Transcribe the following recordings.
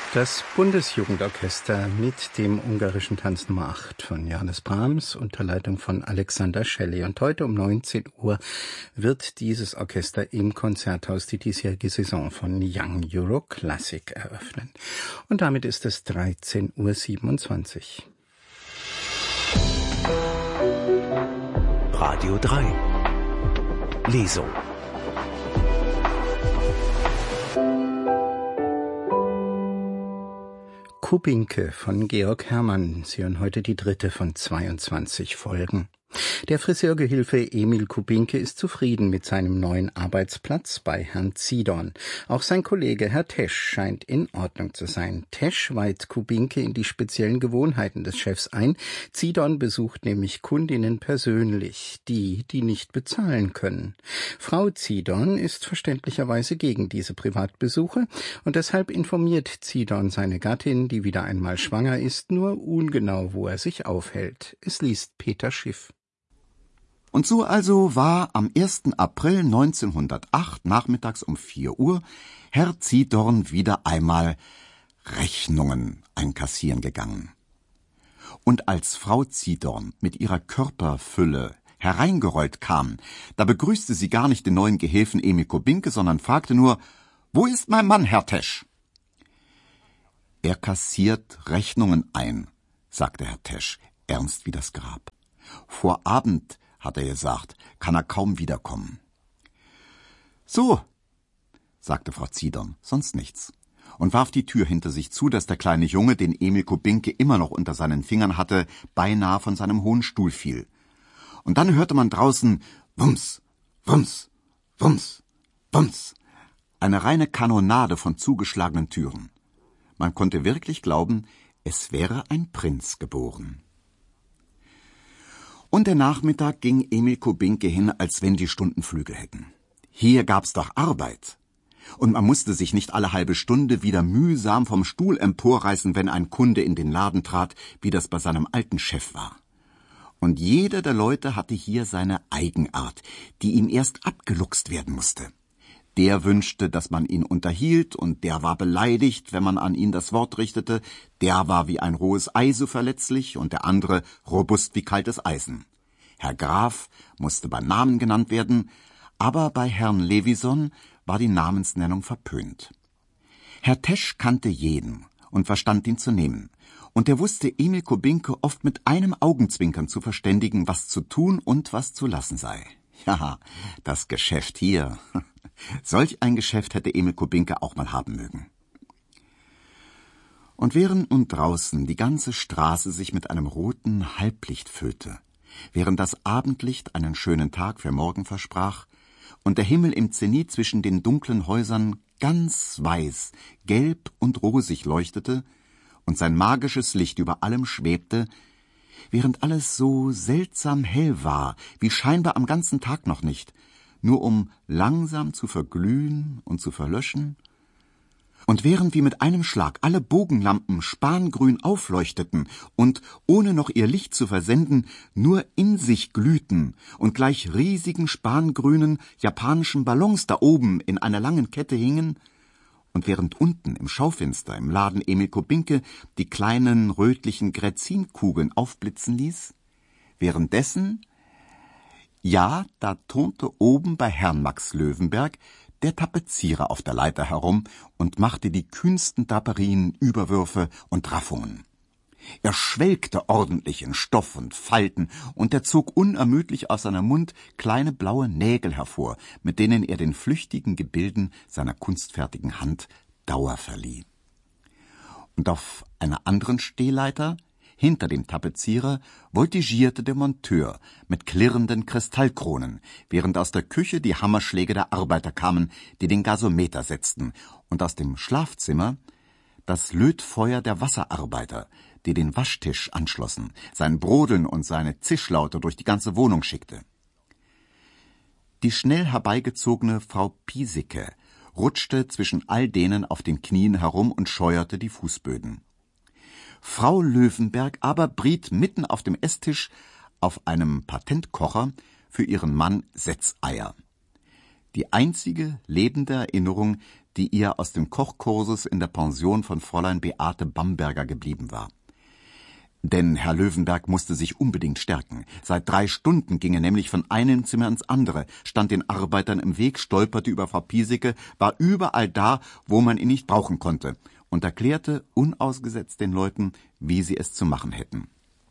Das Bundesjugendorchester mit dem ungarischen Tanz Nummer 8 von Johannes Brahms unter Leitung von Alexander Shelley. Und heute um 19 Uhr wird dieses Orchester im Konzerthaus die diesjährige Saison von Young Euro Classic eröffnen. Und damit ist es 13:27 Uhr. Radio 3 Lesung. Kubinke von Georg Herrmann. Sie hören heute die dritte von 22 Folgen. Der Friseurgehilfe Emil Kubinke ist zufrieden mit seinem neuen Arbeitsplatz bei Herrn Zidorn. Auch sein Kollege Herr Tesch scheint in Ordnung zu sein. Tesch weiht Kubinke in die speziellen Gewohnheiten des Chefs ein. Zidorn besucht nämlich Kundinnen persönlich, die nicht bezahlen können. Frau Zidorn ist verständlicherweise gegen diese Privatbesuche und deshalb informiert Zidorn seine Gattin, die wieder einmal schwanger ist, nur ungenau, wo er sich aufhält. Es liest Peter Schiff. Und so also war am 1. April 1908 nachmittags um 4 Uhr Herr Zidorn wieder einmal Rechnungen einkassieren gegangen. Und als Frau Zidorn mit ihrer Körperfülle hereingerollt kam, da begrüßte sie gar nicht den neuen Gehilfen Emil Kubinke, sondern fragte nur: »Wo ist mein Mann, Herr Tesch?« »Er kassiert Rechnungen ein«, sagte Herr Tesch, ernst wie das Grab. »Vor Abend«, hat er gesagt, »kann er kaum wiederkommen.« »So«, sagte Frau Zidorn, sonst nichts, und warf die Tür hinter sich zu, dass der kleine Junge, den Emil Kubinke immer noch unter seinen Fingern hatte, beinahe von seinem hohen Stuhl fiel. Und dann hörte man draußen Wumms, Wumms, Wumms, Wumms, eine reine Kanonade von zugeschlagenen Türen. Man konnte wirklich glauben, es wäre ein Prinz geboren. Und der Nachmittag ging Emil Kubinke hin, als wenn die Stunden Flügel hätten. Hier gab's doch Arbeit. Und man musste sich nicht alle halbe Stunde wieder mühsam vom Stuhl emporreißen, wenn ein Kunde in den Laden trat, wie das bei seinem alten Chef war. Und jeder der Leute hatte hier seine Eigenart, die ihm erst abgeluchst werden musste. Der wünschte, dass man ihn unterhielt, und der war beleidigt, wenn man an ihn das Wort richtete. Der war wie ein rohes Ei so verletzlich und der andere robust wie kaltes Eisen. Herr Graf musste beim Namen genannt werden, aber bei Herrn Levison war die Namensnennung verpönt. Herr Tesch kannte jeden und verstand ihn zu nehmen. Und er wusste Emil Kubinke oft mit einem Augenzwinkern zu verständigen, was zu tun und was zu lassen sei. Ja, das Geschäft hier. Solch ein Geschäft hätte Emil Kubinke auch mal haben mögen. Und während nun draußen die ganze Straße sich mit einem roten Halblicht füllte, während das Abendlicht einen schönen Tag für morgen versprach und der Himmel im Zenit zwischen den dunklen Häusern ganz weiß, gelb und rosig leuchtete und sein magisches Licht über allem schwebte, während alles so seltsam hell war, wie scheinbar am ganzen Tag noch nicht, nur um langsam zu verglühen und zu verlöschen, und während wie mit einem Schlag alle Bogenlampen spangrün aufleuchteten und, ohne noch ihr Licht zu versenden, nur in sich glühten und gleich riesigen spangrünen japanischen Ballons da oben in einer langen Kette hingen, und während unten im Schaufenster im Laden Emil Kubinke die kleinen rötlichen Gräzinkugeln aufblitzen ließ, währenddessen, ja, da turnte oben bei Herrn Max Löwenberg der Tapezierer auf der Leiter herum und machte die kühnsten Draperien, Überwürfe und Raffungen. Er schwelgte ordentlich in Stoff und Falten, und er zog unermüdlich aus seinem Mund kleine blaue Nägel hervor, mit denen er den flüchtigen Gebilden seiner kunstfertigen Hand Dauer verlieh. Und auf einer anderen Stehleiter, hinter dem Tapezierer, voltigierte der Monteur mit klirrenden Kristallkronen, während aus der Küche die Hammerschläge der Arbeiter kamen, die den Gasometer setzten, und aus dem Schlafzimmer das Lötfeuer der Wasserarbeiter, die den Waschtisch anschlossen, sein Brodeln und seine Zischlaute durch die ganze Wohnung schickte. Die schnell herbeigezogene Frau Piesecke rutschte zwischen all denen auf den Knien herum und scheuerte die Fußböden. Frau Löwenberg aber briet mitten auf dem Esstisch auf einem Patentkocher für ihren Mann Setzeier. Die einzige lebende Erinnerung, die ihr aus dem Kochkursus in der Pension von Fräulein Beate Bamberger geblieben war. Denn Herr Löwenberg musste sich unbedingt stärken. Seit 3 Stunden ging er nämlich von einem Zimmer ins andere, stand den Arbeitern im Weg, stolperte über Frau Piesecke, war überall da, wo man ihn nicht brauchen konnte und erklärte unausgesetzt den Leuten, wie sie es zu machen hätten.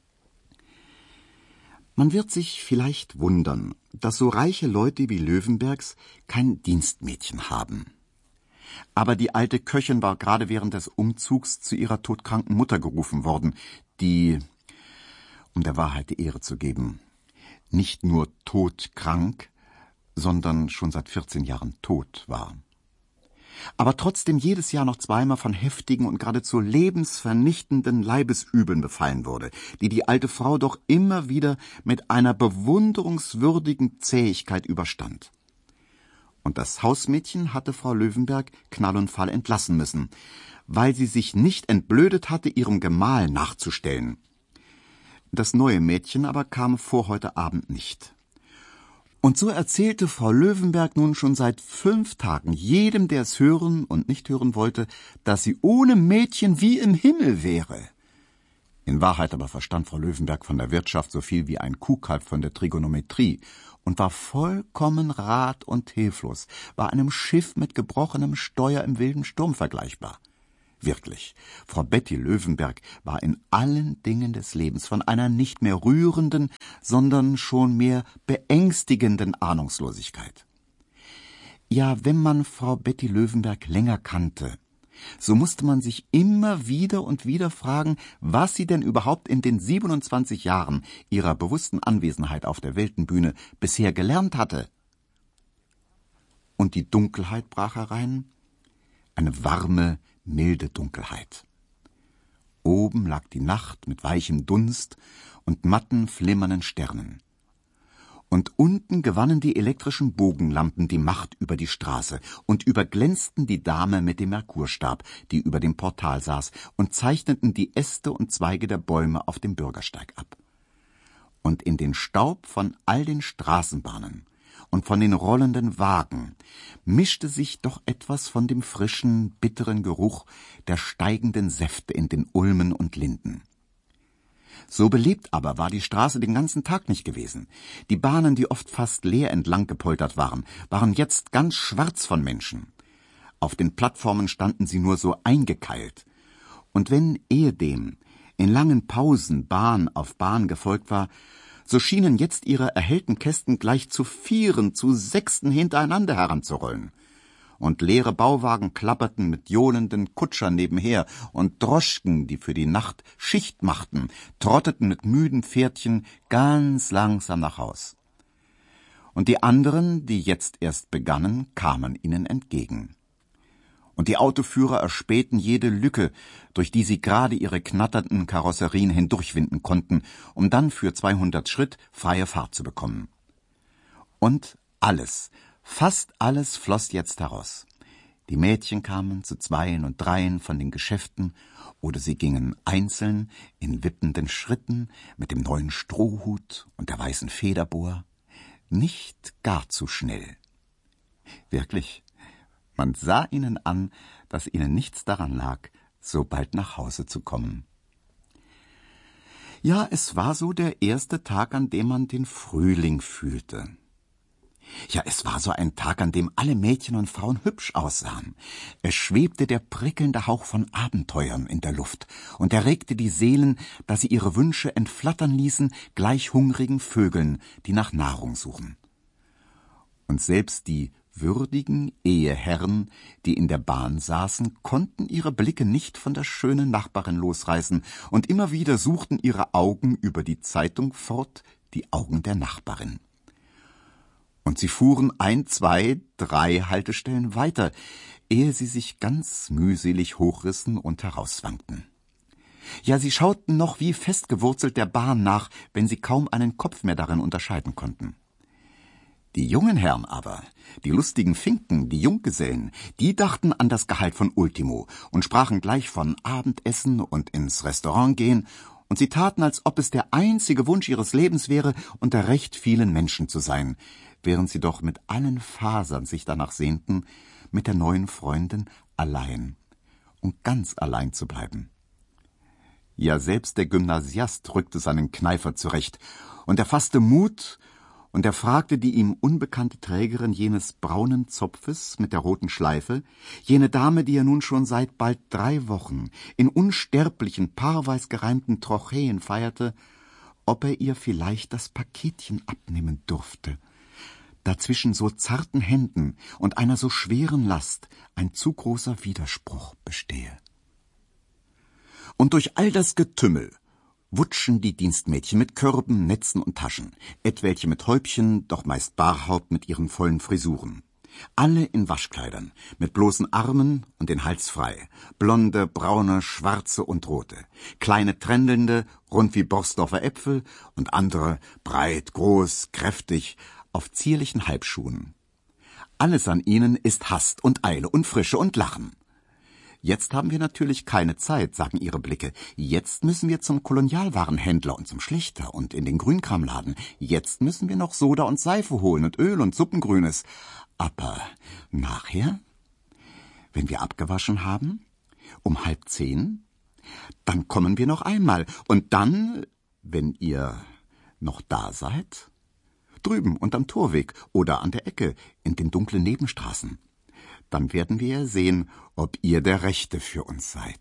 Man wird sich vielleicht wundern, dass so reiche Leute wie Löwenbergs kein Dienstmädchen haben. Aber die alte Köchin war gerade während des Umzugs zu ihrer todkranken Mutter gerufen worden, die, um der Wahrheit die Ehre zu geben, nicht nur todkrank, sondern schon seit 14 Jahren tot war. Aber trotzdem jedes Jahr noch zweimal von heftigen und geradezu lebensvernichtenden Leibesübeln befallen wurde, die alte Frau doch immer wieder mit einer bewunderungswürdigen Zähigkeit überstand. Und das Hausmädchen hatte Frau Löwenberg Knall und Fall entlassen müssen, weil sie sich nicht entblödet hatte, ihrem Gemahl nachzustellen. Das neue Mädchen aber kam vor heute Abend nicht. Und so erzählte Frau Löwenberg nun schon seit 5 Tagen jedem, der es hören und nicht hören wollte, dass sie ohne Mädchen wie im Himmel wäre. In Wahrheit aber verstand Frau Löwenberg von der Wirtschaft so viel wie ein Kuhkalb von der Trigonometrie und war vollkommen rat- und hilflos, war einem Schiff mit gebrochenem Steuer im wilden Sturm vergleichbar. Wirklich, Frau Betty Löwenberg war in allen Dingen des Lebens von einer nicht mehr rührenden, sondern schon mehr beängstigenden Ahnungslosigkeit. Ja, wenn man Frau Betty Löwenberg länger kannte, so musste man sich immer wieder und wieder fragen, was sie denn überhaupt in den 27 Jahren ihrer bewussten Anwesenheit auf der Weltenbühne bisher gelernt hatte. Und die Dunkelheit brach herein, eine warme, milde Dunkelheit. Oben lag die Nacht mit weichem Dunst und matten, flimmernden Sternen. Und unten gewannen die elektrischen Bogenlampen die Macht über die Straße und überglänzten die Dame mit dem Merkurstab, die über dem Portal saß, und zeichneten die Äste und Zweige der Bäume auf dem Bürgersteig ab. Und in den Staub von all den Straßenbahnen und von den rollenden Wagen mischte sich doch etwas von dem frischen, bitteren Geruch der steigenden Säfte in den Ulmen und Linden. So belebt aber war die Straße den ganzen Tag nicht gewesen. Die Bahnen, die oft fast leer entlang gepoltert waren, waren jetzt ganz schwarz von Menschen. Auf den Plattformen standen sie nur so eingekeilt. Und wenn ehedem in langen Pausen Bahn auf Bahn gefolgt war, so schienen jetzt ihre erhellten Kästen gleich zu 4, zu 6 hintereinander heranzurollen. Und leere Bauwagen klapperten mit johlenden Kutschern nebenher, und Droschken, die für die Nacht Schicht machten, trotteten mit müden Pferdchen ganz langsam nach Haus. Und die anderen, die jetzt erst begannen, kamen ihnen entgegen. Und die Autoführer erspähten jede Lücke, durch die sie gerade ihre knatternden Karosserien hindurchwinden konnten, um dann für 200 Schritt freie Fahrt zu bekommen. Und alles, fast alles floss jetzt heraus. Die Mädchen kamen zu 2 und 3 von den Geschäften, oder sie gingen einzeln in wippenden Schritten mit dem neuen Strohhut und der weißen Federbohr, nicht gar zu schnell. Wirklich, man sah ihnen an, dass ihnen nichts daran lag, so bald nach Hause zu kommen. Ja, es war so der erste Tag, an dem man den Frühling fühlte. Ja, es war so ein Tag, an dem alle Mädchen und Frauen hübsch aussahen. Es schwebte der prickelnde Hauch von Abenteuern in der Luft und erregte die Seelen, dass sie ihre Wünsche entflattern ließen, gleich hungrigen Vögeln, die nach Nahrung suchen. Und selbst die würdigen Eheherren, die in der Bahn saßen, konnten ihre Blicke nicht von der schönen Nachbarin losreißen, und immer wieder suchten ihre Augen über die Zeitung fort, die Augen der Nachbarin. Und sie fuhren 1, 2, 3 Haltestellen weiter, ehe sie sich ganz mühselig hochrissen und herauswankten. Ja, sie schauten noch wie festgewurzelt der Bahn nach, wenn sie kaum einen Kopf mehr darin unterscheiden konnten. Die jungen Herren aber, die lustigen Finken, die Junggesellen, die dachten an das Gehalt von Ultimo und sprachen gleich von Abendessen und ins Restaurant gehen, und sie taten, als ob es der einzige Wunsch ihres Lebens wäre, unter recht vielen Menschen zu sein, während sie doch mit allen Fasern sich danach sehnten, mit der neuen Freundin allein und ganz allein zu bleiben. Ja, selbst der Gymnasiast rückte seinen Kneifer zurecht, und er fasste Mut, und er fragte die ihm unbekannte Trägerin jenes braunen Zopfes mit der roten Schleife, jene Dame, die er nun schon seit bald 3 Wochen in unsterblichen, paarweis gereimten Trochäen feierte, ob er ihr vielleicht das Paketchen abnehmen durfte. Dazwischen so zarten Händen und einer so schweren Last ein zu großer Widerspruch bestehe. Und durch all das Getümmel wutschen die Dienstmädchen mit Körben, Netzen und Taschen, etwelche mit Häubchen, doch meist Barhaupt mit ihren vollen Frisuren. Alle in Waschkleidern, mit bloßen Armen und den Hals frei, blonde, braune, schwarze und rote, kleine Trändelnde, rund wie Borsdorfer Äpfel, und andere breit, groß, kräftig, auf zierlichen Halbschuhen. Alles an ihnen ist Hast und Eile und Frische und Lachen. Jetzt haben wir natürlich keine Zeit, sagen ihre Blicke. Jetzt müssen wir zum Kolonialwarenhändler und zum Schlichter und in den Grünkramladen. Jetzt müssen wir noch Soda und Seife holen und Öl und Suppengrünes. Aber nachher, wenn wir abgewaschen haben, um 9:30, dann kommen wir noch einmal. Und dann, wenn ihr noch da seid, drüben unterm Torweg oder an der Ecke in den dunklen Nebenstraßen. Dann werden wir sehen, ob ihr der Rechte für uns seid.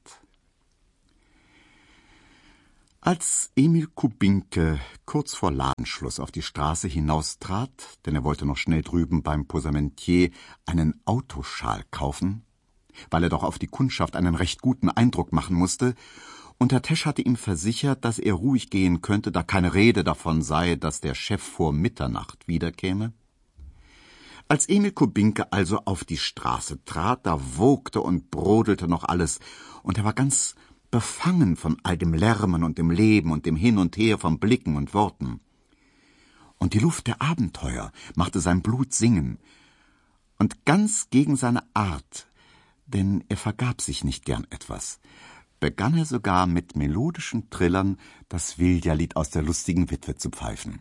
Als Emil Kubinke kurz vor Ladenschluss auf die Straße hinaustrat, denn er wollte noch schnell drüben beim Posamentier einen Autoschal kaufen, weil er doch auf die Kundschaft einen recht guten Eindruck machen musste, und Herr Tesch hatte ihm versichert, dass er ruhig gehen könnte, da keine Rede davon sei, dass der Chef vor Mitternacht wiederkäme. Als Emil Kubinke also auf die Straße trat, da wogte und brodelte noch alles, und er war ganz befangen von all dem Lärmen und dem Leben und dem Hin und Her von Blicken und Worten. Und die Luft der Abenteuer machte sein Blut singen, und ganz gegen seine Art, denn er vergab sich nicht gern etwas, begann er sogar mit melodischen Trillern das Vilja-Lied aus der lustigen Witwe zu pfeifen.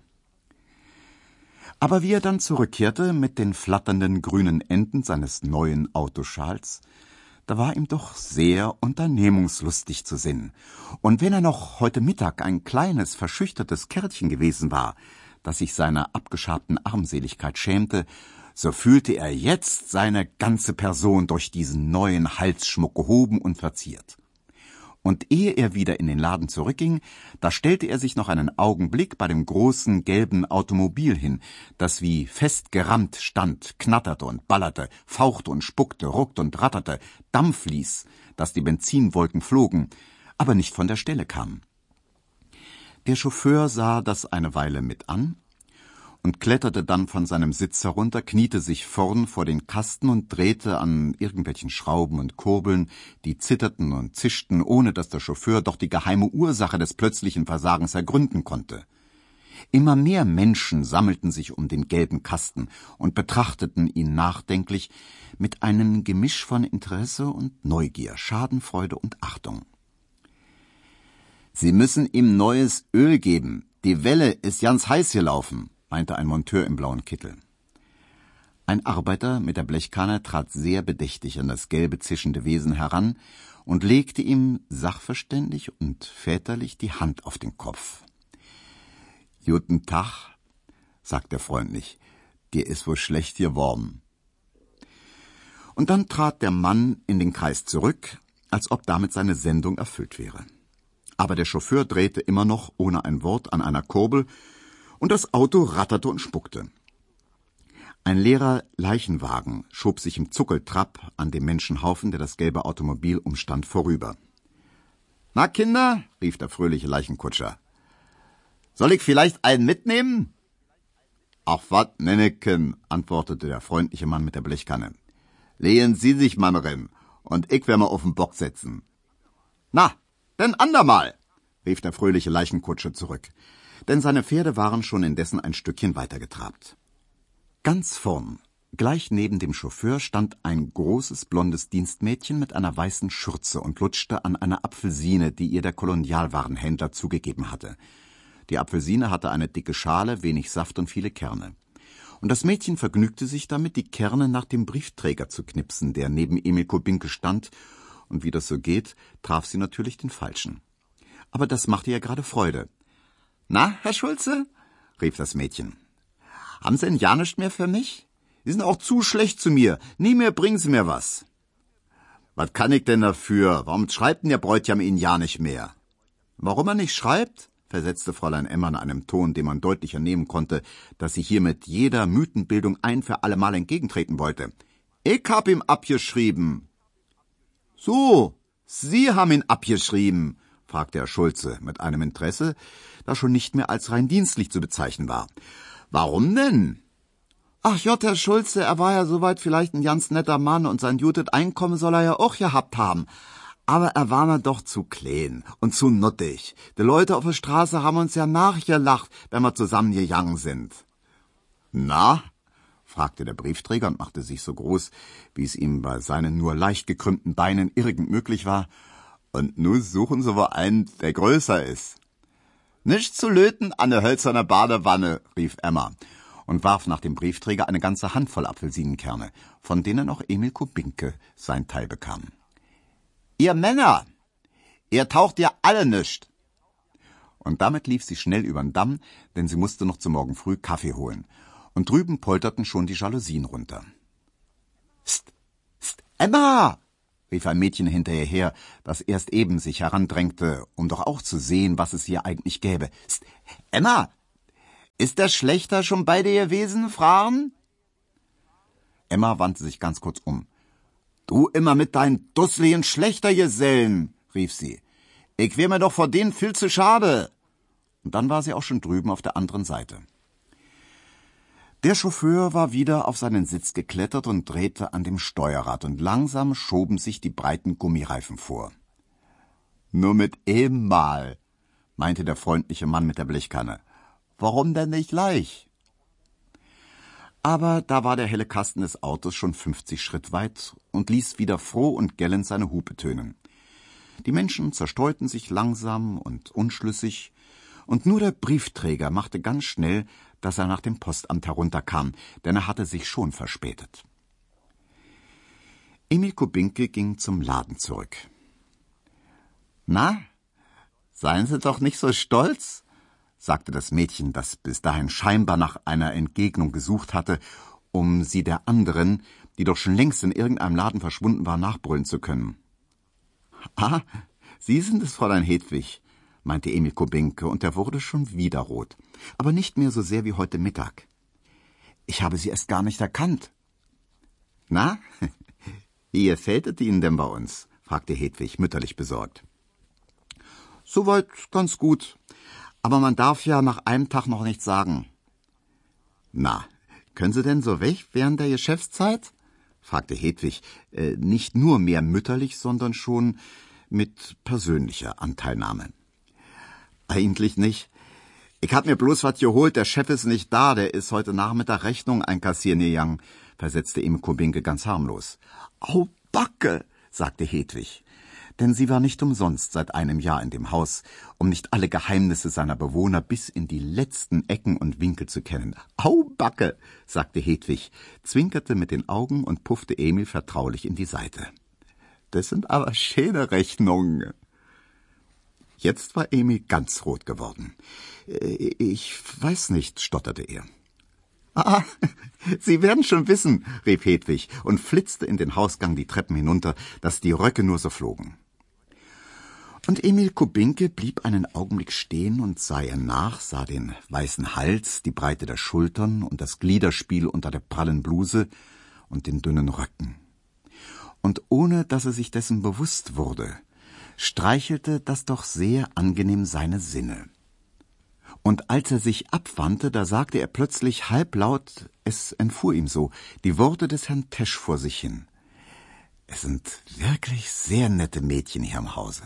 Aber wie er dann zurückkehrte mit den flatternden grünen Enden seines neuen Autoschals, da war ihm doch sehr unternehmungslustig zu Sinn. Und wenn er noch heute Mittag ein kleines, verschüchtertes Kärtchen gewesen war, das sich seiner abgeschabten Armseligkeit schämte, so fühlte er jetzt seine ganze Person durch diesen neuen Halsschmuck gehoben und verziert. Und ehe er wieder in den Laden zurückging, da stellte er sich noch einen Augenblick bei dem großen gelben Automobil hin, das wie festgerammt stand, knatterte und ballerte, fauchte und spuckte, ruckte und ratterte, Dampf ließ, dass die Benzinwolken flogen, aber nicht von der Stelle kam. Der Chauffeur sah das eine Weile mit an und kletterte dann von seinem Sitz herunter, kniete sich vorn vor den Kasten und drehte an irgendwelchen Schrauben und Kurbeln, die zitterten und zischten, ohne dass der Chauffeur doch die geheime Ursache des plötzlichen Versagens ergründen konnte. Immer mehr Menschen sammelten sich um den gelben Kasten und betrachteten ihn nachdenklich mit einem Gemisch von Interesse und Neugier, Schadenfreude und Achtung. »Sie müssen ihm neues Öl geben. Die Welle ist ganz heiß gelaufen«, meinte ein Monteur im blauen Kittel. Ein Arbeiter mit der Blechkanne trat sehr bedächtig an das gelbe, zischende Wesen heran und legte ihm sachverständig und väterlich die Hand auf den Kopf. »Guten Tag«, sagte er freundlich, »dir ist wohl schlecht geworden.« Und dann trat der Mann in den Kreis zurück, als ob damit seine Sendung erfüllt wäre. Aber der Chauffeur drehte immer noch ohne ein Wort an einer Kurbel, und das Auto ratterte und spuckte. Ein leerer Leichenwagen schob sich im Zuckeltrab an dem Menschenhaufen, der das gelbe Automobil umstand, vorüber. »Na, Kinder«, rief der fröhliche Leichenkutscher, »soll ich vielleicht einen mitnehmen?« »Ach, wat, Nenneken«, antwortete der freundliche Mann mit der Blechkanne. »Lehen Sie sich, Mammerin, und ich wär mal auf den Bock setzen.« »Na, denn andermal«, rief der fröhliche Leichenkutscher zurück, denn seine Pferde waren schon indessen ein Stückchen weitergetrabt. Ganz vorn, gleich neben dem Chauffeur, stand ein großes, blondes Dienstmädchen mit einer weißen Schürze und lutschte an einer Apfelsine, die ihr der Kolonialwarenhändler zugegeben hatte. Die Apfelsine hatte eine dicke Schale, wenig Saft und viele Kerne. Und das Mädchen vergnügte sich damit, die Kerne nach dem Briefträger zu knipsen, der neben Emil Kubinke stand, und wie das so geht, traf sie natürlich den Falschen. Aber das machte ihr gerade Freude. »Na, Herr Schulze?« rief das Mädchen. »Haben Sie denn ja nichts mehr für mich? Sie sind auch zu schlecht zu mir. Nie mehr bringen Sie mir was.« »Was kann ich denn dafür? Warum schreibt denn der Bräutigam Ihnen ja nicht mehr?« »Warum er nicht schreibt?« versetzte Fräulein Emma in einem Ton, dem man deutlich ernehmen konnte, dass sie hiermit jeder Mythenbildung ein für alle Mal entgegentreten wollte. »Ich hab ihm abgeschrieben.« »So, Sie haben ihn abgeschrieben?« fragte Herr Schulze mit einem Interesse, das schon nicht mehr als rein dienstlich zu bezeichnen war. »Warum denn?« »Ach Jott, Herr Schulze, er war ja soweit vielleicht ein ganz netter Mann und sein gutes Einkommen soll er ja auch gehabt haben. Aber er war mir doch zu klein und zu nuttig. Die Leute auf der Straße haben uns ja nachgelacht, wenn wir zusammengegangen sind.« »Na?« fragte der Briefträger und machte sich so groß, wie es ihm bei seinen nur leicht gekrümmten Beinen irgend möglich war. »Und nun suchen Sie wohl einen, der größer ist.« »Nicht zu löten an der hölzerne Badewanne«, rief Emma und warf nach dem Briefträger eine ganze Handvoll Apfelsinenkerne, von denen auch Emil Kubinke sein Teil bekam. »Ihr Männer, ihr taucht ja alle nischt!« Und damit lief sie schnell übern Damm, denn sie musste noch zu morgen früh Kaffee holen. Und drüben polterten schon die Jalousien runter. »Psst, psst, Emma!« rief ein Mädchen hinter ihr her, das erst eben sich herandrängte, um doch auch zu sehen, was es hier eigentlich gäbe. »Psst, Emma! Ist der Schlächter schon bei dir gewesen, Frauen?« Emma wandte sich ganz kurz um. »Du immer mit deinen dusseligen Schlächtergesellen«, rief sie. »Ich wär mir doch vor denen viel zu schade.« Und dann war sie auch schon drüben auf der anderen Seite. Der Chauffeur war wieder auf seinen Sitz geklettert und drehte an dem Steuerrad, und langsam schoben sich die breiten Gummireifen vor. »Nur mit einem Mal«, meinte der freundliche Mann mit der Blechkanne. »Warum denn nicht gleich?« Aber da war der helle Kasten des Autos schon 50 Schritt weit und ließ wieder froh und gellend seine Hupe tönen. Die Menschen zerstreuten sich langsam und unschlüssig, und nur der Briefträger machte ganz schnell, dass er nach dem Postamt herunterkam, denn er hatte sich schon verspätet. Emil Kubinke ging zum Laden zurück. »Na, seien Sie doch nicht so stolz«, sagte das Mädchen, das bis dahin scheinbar nach einer Entgegnung gesucht hatte, um sie der anderen, die doch schon längst in irgendeinem Laden verschwunden war, nachbrüllen zu können. »Ah, Sie sind es, Fräulein Hedwig«, meinte Emil Kubinke, und er wurde schon wieder rot, aber nicht mehr so sehr wie heute Mittag. »Ich habe Sie erst gar nicht erkannt.« »Na, wie gefällt es Ihnen denn bei uns?« fragte Hedwig mütterlich besorgt. »Soweit ganz gut. Aber man darf ja nach einem Tag noch nichts sagen.« »Na, können Sie denn so weg während der Geschäftszeit?« fragte Hedwig, nicht nur mehr mütterlich, sondern schon mit persönlicher Anteilnahme. »Eigentlich nicht. Ich hab mir bloß was geholt, der Chef ist nicht da, der ist heute Nachmittag Rechnung einkassieren gegangen«, versetzte Emil Kubinke ganz harmlos. »Au Backe«, sagte Hedwig, denn sie war nicht umsonst seit einem Jahr in dem Haus, um nicht alle Geheimnisse seiner Bewohner bis in die letzten Ecken und Winkel zu kennen. »Au Backe«, sagte Hedwig, zwinkerte mit den Augen und puffte Emil vertraulich in die Seite. »Das sind aber schöne Rechnungen.« Jetzt war Emil ganz rot geworden. »Ich weiß nicht«, stotterte er. »Ah, Sie werden schon wissen«, rief Hedwig und flitzte in den Hausgang die Treppen hinunter, dass die Röcke nur so flogen. Und Emil Kubinke blieb einen Augenblick stehen und sah ihr nach, sah den weißen Hals, die Breite der Schultern und das Gliederspiel unter der prallen Bluse und den dünnen Röcken. Und ohne dass er sich dessen bewusst wurde, streichelte das doch sehr angenehm seine Sinne. Und als er sich abwandte, da sagte er plötzlich halblaut, es entfuhr ihm so, die Worte des Herrn Tesch vor sich hin. »Es sind wirklich sehr nette Mädchen hier im Hause.«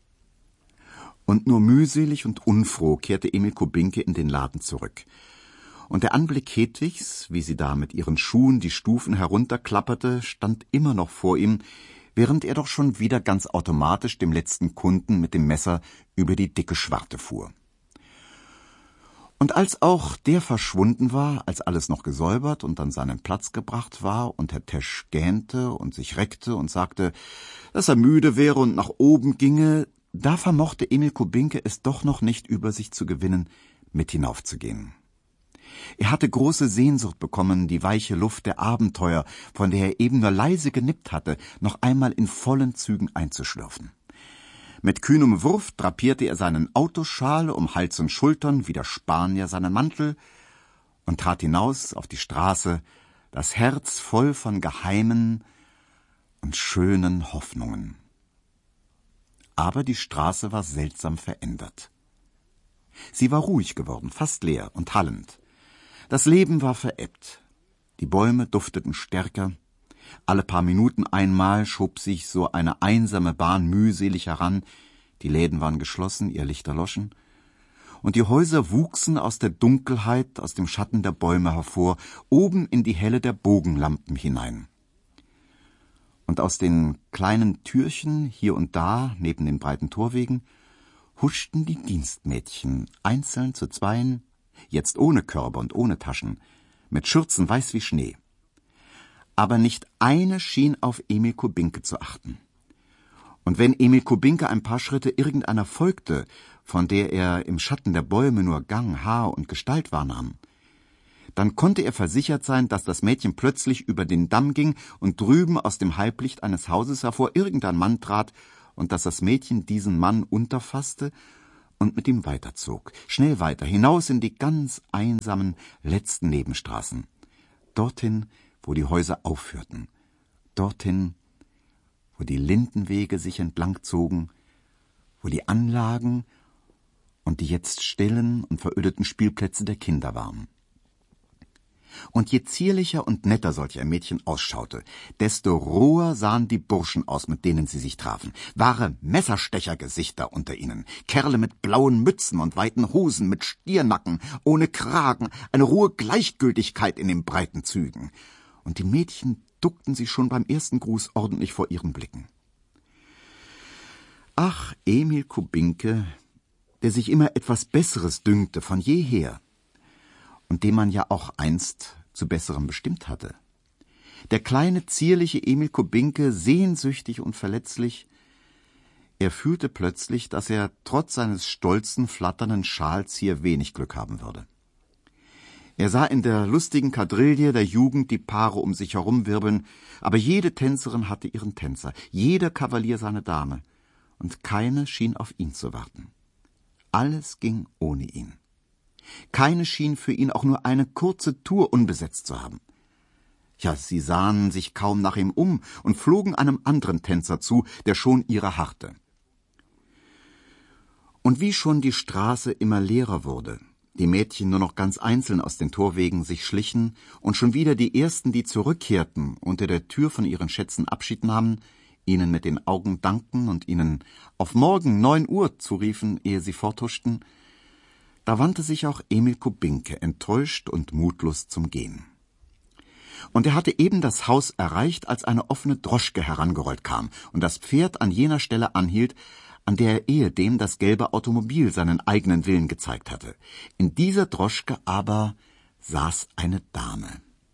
Und nur mühselig und unfroh kehrte Emil Kubinke in den Laden zurück. Und der Anblick Hedwigs, wie sie da mit ihren Schuhen die Stufen herunterklapperte, stand immer noch vor ihm, während er doch schon wieder ganz automatisch dem letzten Kunden mit dem Messer über die dicke Schwarte fuhr. Und als auch der verschwunden war, als alles noch gesäubert und an seinen Platz gebracht war und Herr Tesch gähnte und sich reckte und sagte, dass er müde wäre und nach oben ginge, da vermochte Emil Kubinke es doch noch nicht über sich zu gewinnen, mit hinaufzugehen. Er hatte große Sehnsucht bekommen, die weiche Luft der Abenteuer, von der er eben nur leise genippt hatte, noch einmal in vollen Zügen einzuschlürfen. Mit kühnem Wurf drapierte er seinen Autoschal um Hals und Schultern, wie der Spanier seinen Mantel, und trat hinaus auf die Straße, das Herz voll von geheimen und schönen Hoffnungen. Aber die Straße war seltsam verändert. Sie war ruhig geworden, fast leer und hallend. Das Leben war verebbt. Die Bäume dufteten stärker. Alle paar Minuten einmal schob sich so eine einsame Bahn mühselig heran. Die Läden waren geschlossen, ihr Licht erloschen. Und die Häuser wuchsen aus der Dunkelheit, aus dem Schatten der Bäume hervor, oben in die Helle der Bogenlampen hinein. Und aus den kleinen Türchen, hier und da, neben den breiten Torwegen, huschten die Dienstmädchen, einzeln zu zweien, jetzt ohne Körbe und ohne Taschen, mit Schürzen weiß wie Schnee. Aber nicht eine schien auf Emil Kubinke zu achten. Und wenn Emil Kubinke ein paar Schritte irgendeiner folgte, von der er im Schatten der Bäume nur Gang, Haar und Gestalt wahrnahm, dann konnte er versichert sein, dass das Mädchen plötzlich über den Damm ging und drüben aus dem Halblicht eines Hauses hervor irgendein Mann trat und dass das Mädchen diesen Mann unterfasste und mit ihm weiterzog, schnell weiter, hinaus in die ganz einsamen letzten Nebenstraßen, dorthin, wo die Häuser aufhörten, dorthin, wo die Lindenwege sich entlang zogen, wo die Anlagen und die jetzt stillen und verödeten Spielplätze der Kinder waren. Und je zierlicher und netter solch ein Mädchen ausschaute, desto roher sahen die Burschen aus, mit denen sie sich trafen. Wahre Messerstechergesichter unter ihnen, Kerle mit blauen Mützen und weiten Hosen, mit Stiernacken, ohne Kragen, eine rohe Gleichgültigkeit in den breiten Zügen. Und die Mädchen duckten sich schon beim ersten Gruß ordentlich vor ihren Blicken. Ach, Emil Kubinke, der sich immer etwas Besseres dünkte von jeher, und den man ja auch einst zu Besserem bestimmt hatte. Der kleine, zierliche Emil Kubinke, sehnsüchtig und verletzlich, er fühlte plötzlich, dass er trotz seines stolzen, flatternden Schals hier wenig Glück haben würde. Er sah in der lustigen Quadrille der Jugend die Paare um sich herumwirbeln, aber jede Tänzerin hatte ihren Tänzer, jeder Kavalier seine Dame, und keine schien auf ihn zu warten. Alles ging ohne ihn. Keine schien für ihn auch nur eine kurze Tour unbesetzt zu haben. Ja, sie sahen sich kaum nach ihm um und flogen einem anderen Tänzer zu, der schon ihrer harrte. Und wie schon die Straße immer leerer wurde, die Mädchen nur noch ganz einzeln aus den Torwegen sich schlichen und schon wieder die Ersten, die zurückkehrten, unter der Tür von ihren Schätzen Abschied nahmen, ihnen mit den Augen dankten und ihnen auf morgen 9 Uhr zuriefen, ehe sie forthuschten, da wandte sich auch Emil Kubinke enttäuscht und mutlos zum Gehen. Und er hatte eben das Haus erreicht, als eine offene Droschke herangerollt kam und das Pferd an jener Stelle anhielt, an der er ehedem das gelbe Automobil seinen eigenen Willen gezeigt hatte. In dieser Droschke aber saß eine Dame.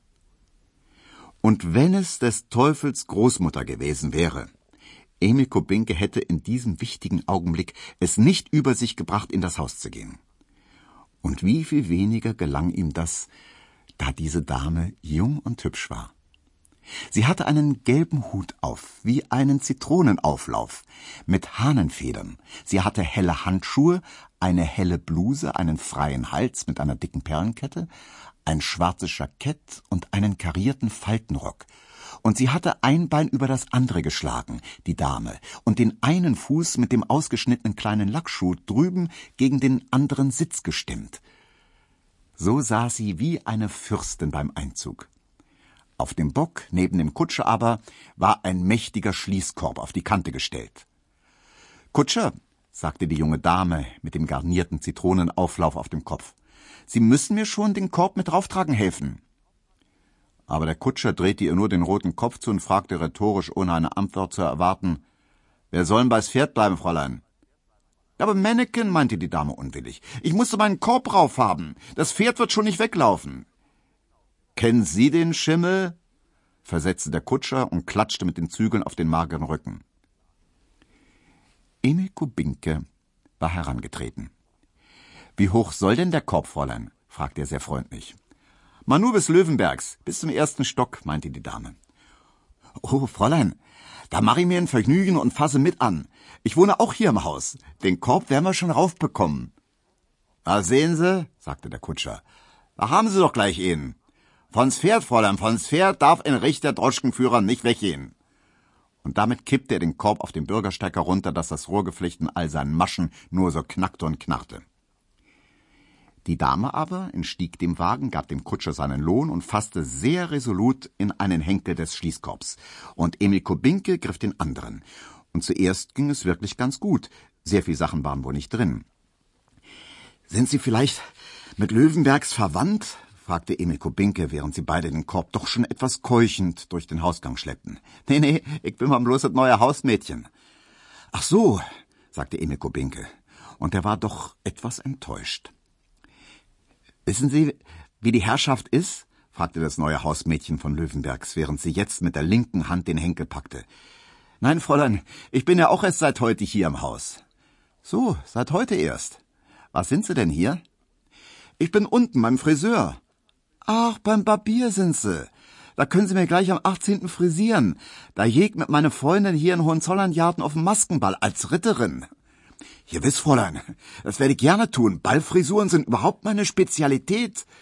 Und wenn es des Teufels Großmutter gewesen wäre, Emil Kubinke hätte in diesem wichtigen Augenblick es nicht über sich gebracht, in das Haus zu gehen. Und wie viel weniger gelang ihm das, da diese Dame jung und hübsch war. Sie hatte einen gelben Hut auf, wie einen Zitronenauflauf, mit Hahnenfedern. Sie hatte helle Handschuhe, eine helle Bluse, einen freien Hals mit einer dicken Perlenkette, ein schwarzes Jackett und einen karierten Faltenrock. Und sie hatte ein Bein über das andere geschlagen, die Dame, und den einen Fuß mit dem ausgeschnittenen kleinen Lackschuh drüben gegen den anderen Sitz gestemmt. So sah sie wie eine Fürstin beim Einzug. Auf dem Bock, neben dem Kutscher aber, war ein mächtiger Schließkorb auf die Kante gestellt. »Kutscher«, sagte die junge Dame mit dem garnierten Zitronenauflauf auf dem Kopf, »Sie müssen mir schon den Korb mit drauftragen helfen.« Aber der Kutscher drehte ihr nur den roten Kopf zu und fragte rhetorisch, ohne eine Antwort zu erwarten, »Wer soll denn bei's Pferd bleiben, Fräulein?« Aber Männchen, meinte die Dame unwillig, ich musste meinen Korb rauf haben. Das Pferd wird schon nicht weglaufen. Kennen Sie den Schimmel? Versetzte der Kutscher und klatschte mit den Zügeln auf den mageren Rücken. Emil Kubinke war herangetreten. »Wie hoch soll denn der Korb, Fräulein?« fragte er sehr freundlich. »Mal nur bis Löwenbergs, bis zum 1. Stock«, meinte die Dame. »Oh, Fräulein, da mach ich mir ein Vergnügen und fasse mit an. Ich wohne auch hier im Haus. Den Korb werden wir schon raufbekommen.« »Na, sehen Sie«, sagte der Kutscher, »da haben Sie doch gleich einen. Von's Pferd, Fräulein, von's Pferd darf ein rechter Droschkenführer nicht weggehen.« Und damit kippte er den Korb auf den Bürgersteig herunter, dass das Rohrgeflecht in all seinen Maschen nur so knackte und knarrte. Die Dame aber entstieg dem Wagen, gab dem Kutscher seinen Lohn und fasste sehr resolut in einen Henkel des Schließkorbs. Und Emil Kubinke griff den anderen. Und zuerst ging es wirklich ganz gut. Sehr viel Sachen waren wohl nicht drin. »Sind Sie vielleicht mit Löwenbergs verwandt?« fragte Emil Kubinke, während sie beide den Korb doch schon etwas keuchend durch den Hausgang schleppten. »Nee, ich bin mal bloß das neue Hausmädchen.« »Ach so«, sagte Emil Kubinke, und er war doch etwas enttäuscht. »Wissen Sie, wie die Herrschaft ist?« fragte das neue Hausmädchen von Löwenbergs, während sie jetzt mit der linken Hand den Henkel packte. »Nein, Fräulein, ich bin ja auch erst seit heute hier im Haus.« »So, seit heute erst. Was sind Sie denn hier?« »Ich bin unten beim Friseur.« »Ach, beim Barbier sind Sie. Da können Sie mir gleich am 18. frisieren. Da jägt mit meiner Freundin hier in Hohenzollernjarden auf dem Maskenball als Ritterin.« »Gewiss, Fräulein, das werde ich gerne tun. Ballfrisuren sind überhaupt meine Spezialität«,